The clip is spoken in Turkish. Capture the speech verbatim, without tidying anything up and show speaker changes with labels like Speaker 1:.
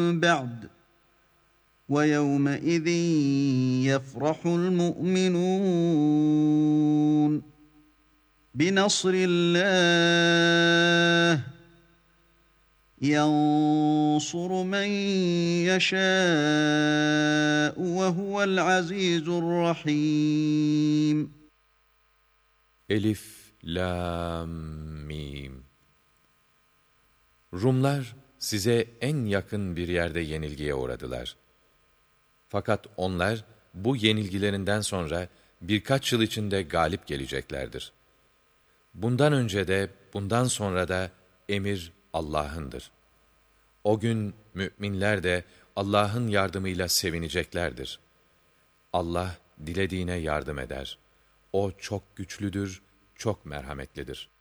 Speaker 1: بَعْدُ وَيَوْمَئِذٍ يَفْرَحُ الْمُؤْمِنُونَ بِنَصْرِ اللّٰهِ يَنْصُرُ مَنْ يَشَاءُ وَهُوَ الْعَزِيزُ الرَّحِيمُ.
Speaker 2: Elif, Lam, Mim. Rumlar size en yakın bir yerde yenilgiye uğradılar. Fakat onlar bu yenilgilerinden sonra birkaç yıl içinde galip geleceklerdir. Bundan önce de bundan sonra da emir Allah'ındır. O gün müminler de Allah'ın yardımıyla sevineceklerdir. Allah dilediğine yardım eder. O çok güçlüdür, çok merhametlidir.